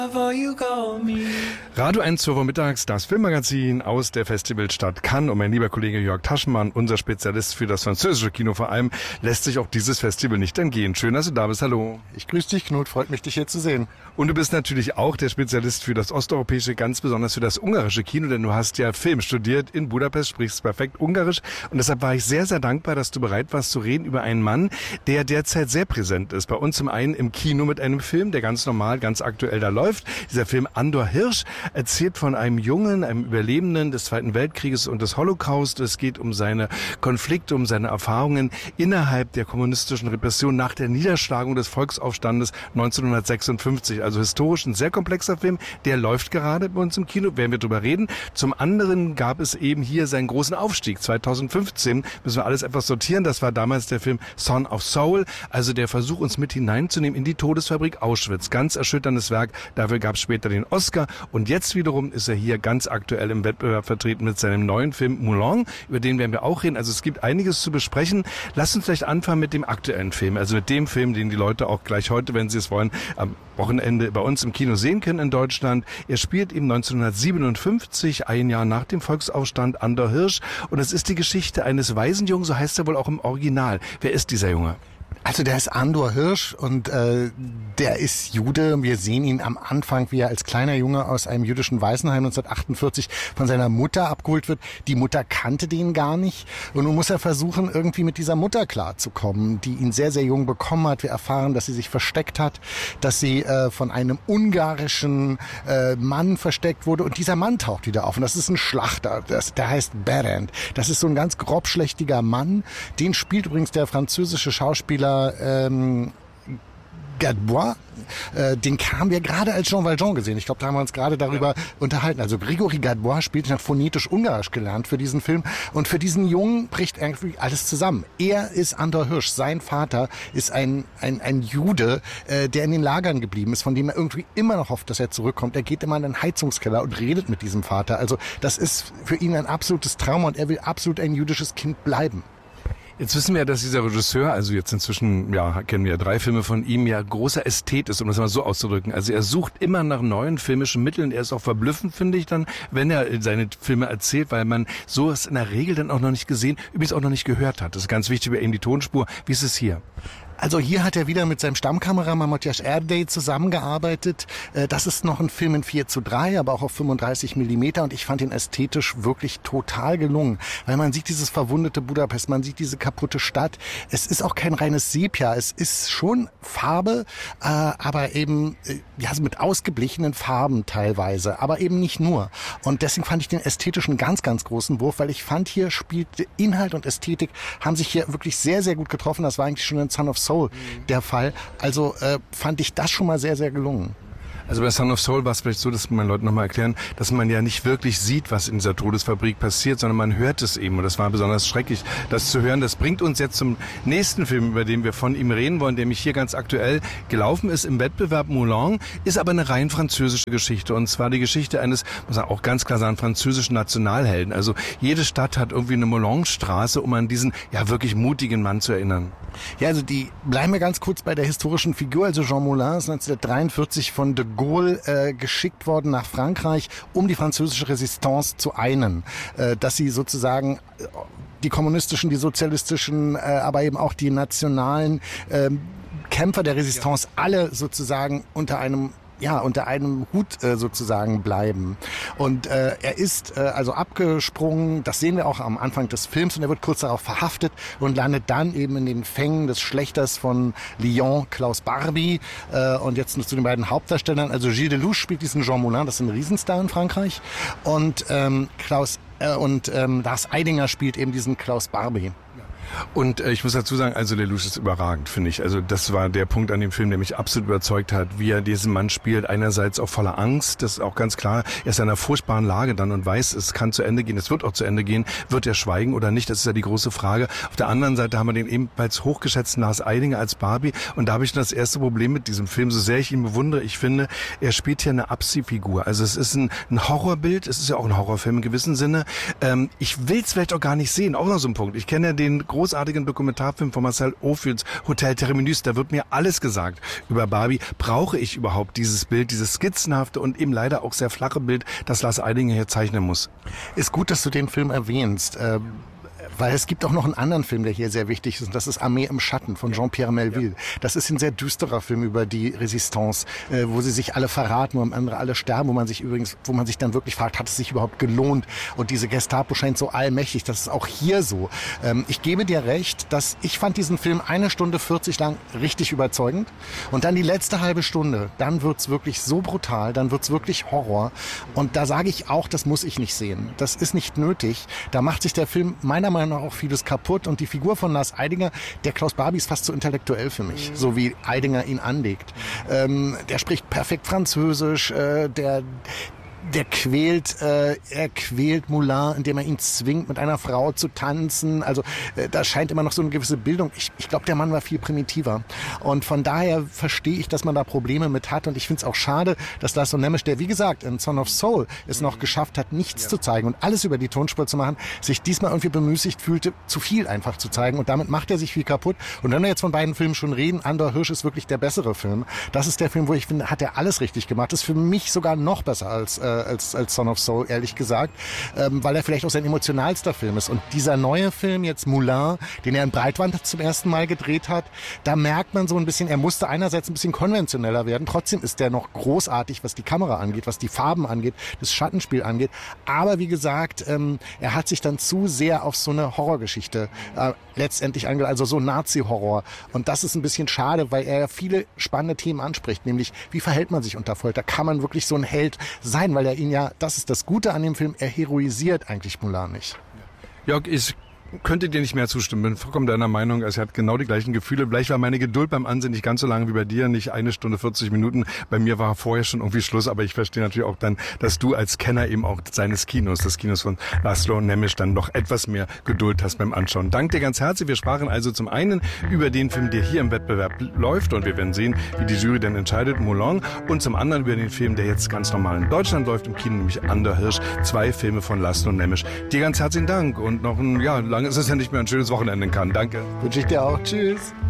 Radio 1 Uhr mittags, das Filmmagazin aus der Festivalstadt Cannes. Und mein lieber Kollege Jörg Taschenmann, unser Spezialist für das französische Kino vor allem, lässt sich auch dieses Festival nicht entgehen. Schön, dass du da bist. Hallo. Ich grüße dich, Knut. Freut mich, dich hier zu sehen. Und du bist natürlich auch der Spezialist für das osteuropäische, ganz besonders für das ungarische Kino, denn du hast ja Film studiert in Budapest, sprichst perfekt Ungarisch. Und deshalb war ich sehr, sehr dankbar, dass du bereit warst zu reden über einen Mann, der derzeit sehr präsent ist. Bei uns zum einen im Kino mit einem Film, der ganz normal, ganz aktuell da läuft. Dieser Film Andor Hirsch erzählt von einem Jungen, einem Überlebenden des Zweiten Weltkrieges und des Holocaust. Es geht um seine Konflikte, um seine Erfahrungen innerhalb der kommunistischen Repression nach der Niederschlagung des Volksaufstandes 1956. Also historisch ein sehr komplexer Film, der läuft gerade bei uns im Kino, werden wir drüber reden. Zum anderen gab es eben hier seinen großen Aufstieg. 2015 müssen wir alles etwas sortieren. Das war damals der Film Son of Soul, also der Versuch, uns mit hineinzunehmen in die Todesfabrik Auschwitz. Ganz erschütterndes Werk. Dafür gab es später den Oscar und jetzt wiederum ist er hier ganz aktuell im Wettbewerb vertreten mit seinem neuen Film Moulin, über den werden wir auch reden. Also es gibt einiges zu besprechen. Lass uns vielleicht anfangen mit dem aktuellen Film, also mit dem Film, den die Leute auch gleich heute, wenn sie es wollen, am Wochenende bei uns im Kino sehen können in Deutschland. Er spielt eben 1957, ein Jahr nach dem Volksaufstand, Andor Hirsch, und es ist die Geschichte eines Waisenjungen, so heißt er wohl auch im Original. Wer ist dieser Junge? Also der ist Andor Hirsch und der ist Jude. Wir sehen ihn am Anfang, wie er als kleiner Junge aus einem jüdischen Waisenheim 1948 von seiner Mutter abgeholt wird. Die Mutter kannte den gar nicht und nun muss er versuchen, irgendwie mit dieser Mutter klarzukommen, die ihn sehr, sehr jung bekommen hat. Wir erfahren, dass sie sich versteckt hat, dass sie von einem ungarischen Mann versteckt wurde und dieser Mann taucht wieder auf und das ist ein Schlachter, der heißt Berend. Das ist so ein ganz grobschlächtiger Mann. Den spielt übrigens der französische Schauspieler Gadebois, den haben wir gerade als Jean Valjean gesehen. Ich glaube, da haben wir uns gerade darüber unterhalten. Also Grigori Gadebois spielt, ich habe phonetisch Ungarisch gelernt für diesen Film. Und für diesen Jungen bricht irgendwie alles zusammen. Er ist Andor Hirsch. Sein Vater ist ein Jude, der in den Lagern geblieben ist, von dem er irgendwie immer noch hofft, dass er zurückkommt. Er geht immer in den Heizungskeller und redet mit diesem Vater. Also das ist für ihn ein absolutes Trauma und er will absolut ein jüdisches Kind bleiben. Jetzt wissen wir ja, dass dieser Regisseur, also jetzt inzwischen, kennen wir 3 Filme von ihm, großer Ästhet ist, um das mal so auszudrücken. Also er sucht immer nach neuen filmischen Mitteln. Er ist auch verblüffend, finde ich dann, wenn er seine Filme erzählt, weil man sowas in der Regel dann auch noch nicht gesehen, übrigens auch noch nicht gehört hat. Das ist ganz wichtig bei ihm, die Tonspur. Wie ist es hier? Also hier hat er wieder mit seinem Stammkameramann Matthias Erdős zusammengearbeitet. Das ist noch ein Film in 4:3, aber auch auf 35 Millimeter und ich fand ihn ästhetisch wirklich total gelungen, weil man sieht dieses verwundete Budapest, man sieht diese kaputte Stadt. Es ist auch kein reines Sepia, es ist schon Farbe, aber eben mit ausgeblichenen Farben teilweise, aber eben nicht nur. Und deswegen fand ich den ästhetischen ganz, ganz großen Wurf, weil ich fand, hier spielt Inhalt und Ästhetik, haben sich hier wirklich sehr, sehr gut getroffen. Das war eigentlich schon in Son of Soul der Fall. Also fand ich das schon mal sehr, sehr gelungen. Also bei Son of Soul war es vielleicht so, dass man Leuten nochmal erklären, dass man ja nicht wirklich sieht, was in dieser Todesfabrik passiert, sondern man hört es eben. Und das war besonders schrecklich, das zu hören. Das bringt uns jetzt zum nächsten Film, über den wir von ihm reden wollen, der mich hier ganz aktuell gelaufen ist im Wettbewerb Moulin, ist aber eine rein französische Geschichte. Und zwar die Geschichte eines, muss man auch ganz klar sagen, französischen Nationalhelden. Also jede Stadt hat irgendwie eine Moulinstraße, um an diesen wirklich mutigen Mann zu erinnern. Ja, also bleiben wir ganz kurz bei der historischen Figur. Also Jean Moulin ist 1943 von de Gaulle geschickt worden nach Frankreich, um die französische Resistance zu einen. Dass sie sozusagen die kommunistischen, die sozialistischen, aber eben auch die nationalen Kämpfer der Resistance alle sozusagen unter einem Hut sozusagen bleiben. Und er ist also abgesprungen, das sehen wir auch am Anfang des Films, und er wird kurz darauf verhaftet und landet dann eben in den Fängen des Schlächters von Lyon, Klaus Barbie. Und jetzt zu den beiden Hauptdarstellern, also Gilles Lelouch spielt diesen Jean Moulin, das ist ein Riesenstar in Frankreich, und Lars Eidinger spielt eben diesen Klaus Barbie. Und ich muss dazu sagen, also Lelouch ist überragend, finde ich. Also das war der Punkt an dem Film, der mich absolut überzeugt hat, wie er diesen Mann spielt. Einerseits auch voller Angst, das ist auch ganz klar. Er ist in einer furchtbaren Lage dann und weiß, es kann zu Ende gehen, es wird auch zu Ende gehen. Wird er schweigen oder nicht? Das ist ja die große Frage. Auf der anderen Seite haben wir den ebenfalls hochgeschätzten Lars Eidinger als Barbie. Und da habe ich das erste Problem mit diesem Film. So sehr ich ihn bewundere, ich finde, er spielt hier eine Abziehfigur. Also es ist ein Horrorbild, es ist ja auch ein Horrorfilm in gewissem Sinne. Ich will es vielleicht auch gar nicht sehen, auch noch so ein Punkt. Ich kenne ja den großen großartigen Dokumentarfilm von Marcel Ophüls, Hotel Terminus. Da wird mir alles gesagt über Barbie. Brauche ich überhaupt dieses Bild, dieses skizzenhafte und eben leider auch sehr flache Bild, das Lars Eidinger hier zeichnen muss? Ist gut, dass du den Film erwähnst. Weil es gibt auch noch einen anderen Film, der hier sehr wichtig ist, und das ist Armee im Schatten von Jean-Pierre Melville. Das ist ein sehr düsterer Film über die Resistance, wo sie sich alle verraten, wo am Ende alle sterben, wo man sich dann wirklich fragt, hat es sich überhaupt gelohnt? Und diese Gestapo scheint so allmächtig, das ist auch hier so. Ich gebe dir recht, dass ich fand diesen Film 1 Stunde 40 lang richtig überzeugend, und dann die letzte halbe Stunde, dann wird's wirklich so brutal, dann wird's wirklich Horror, und da sage ich auch, das muss ich nicht sehen. Das ist nicht nötig. Da macht sich der Film meiner Meinung nach auch vieles kaputt, und die Figur von Lars Eidinger, der Klaus Barbie, ist fast so intellektuell für mich, so wie Eidinger ihn anlegt. Der spricht perfekt Französisch, er quält Moulin, indem er ihn zwingt, mit einer Frau zu tanzen. Also da scheint immer noch so eine gewisse Bildung. Ich glaube, der Mann war viel primitiver. Und von daher verstehe ich, dass man da Probleme mit hat. Und ich finde es auch schade, dass László Nemes, der wie gesagt in Son of Soul es noch geschafft hat, nichts zu zeigen und alles über die Tonspur zu machen, sich diesmal irgendwie bemüßigt fühlte, zu viel einfach zu zeigen. Und damit macht er sich viel kaputt. Und wenn wir jetzt von beiden Filmen schon reden, Andor Hirsch ist wirklich der bessere Film. Das ist der Film, wo ich finde, hat er alles richtig gemacht. Das ist für mich sogar noch besser als Son of Soul, ehrlich gesagt, weil er vielleicht auch sein emotionalster Film ist. Und dieser neue Film jetzt, Moulin, den er in Breitwand zum ersten Mal gedreht hat, da merkt man so ein bisschen, er musste einerseits ein bisschen konventioneller werden, trotzdem ist der noch großartig, was die Kamera angeht, was die Farben angeht, das Schattenspiel angeht. Aber wie gesagt, er hat sich dann zu sehr auf so eine Horrorgeschichte letztendlich angeht, also so Nazi-Horror. Und das ist ein bisschen schade, weil er viele spannende Themen anspricht, nämlich wie verhält man sich unter Folter? Kann man wirklich so ein Held sein, weil er ihn ja, das ist das Gute an dem Film, er heroisiert eigentlich Moulin nicht. Jörg, ich könnte dir nicht mehr zustimmen, bin vollkommen deiner Meinung, er hat genau die gleichen Gefühle. Vielleicht war meine Geduld beim Ansehen nicht ganz so lange wie bei dir, nicht 1 Stunde 40 Minuten. Bei mir war vorher schon irgendwie Schluss, aber ich verstehe natürlich auch dann, dass du als Kenner eben auch seines Kinos, des Kinos von László Nemes, dann noch etwas mehr Geduld hast beim Anschauen. Danke dir ganz herzlich. Wir sprachen also zum einen über den Film, der hier im Wettbewerb läuft, und wir werden sehen, wie die Jury dann entscheidet, Moulin, und zum anderen über den Film, der jetzt ganz normal in Deutschland läuft im Kino, nämlich Andor Hirsch, 2 Filme von László Nemes. Dir ganz herzlichen Dank und noch lange ist es ja nicht mehr ein schönes Wochenende kann. Danke. Wünsche ich dir auch. Tschüss.